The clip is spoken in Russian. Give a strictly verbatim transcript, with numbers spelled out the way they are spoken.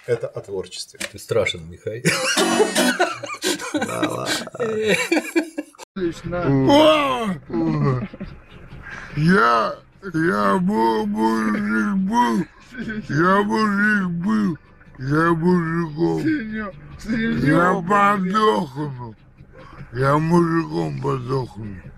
Это о творчестве. Ты страшен, Михаил. Я, я был мужик был, я мужик был, я мужиком. Я подохну, я мужиком подохну.